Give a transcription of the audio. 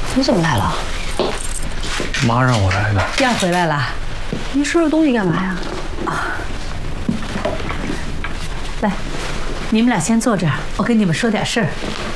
你怎么来了？ 妈让我来的。 燕回来了， 你收拾东西干嘛呀？ 来，你们俩先坐这儿，我跟你们说点事儿。